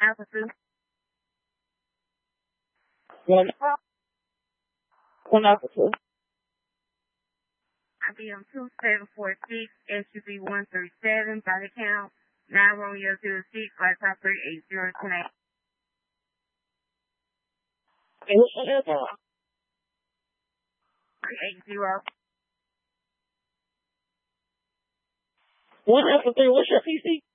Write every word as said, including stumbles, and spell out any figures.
Alpha two. One, one Alpha two. I B M two seven four six, S U B one three seven, body count, nine Romeo zero six, flight top three eight zero ten eight. And what's the airtime? three eight zero. One Alpha three, what's your P C?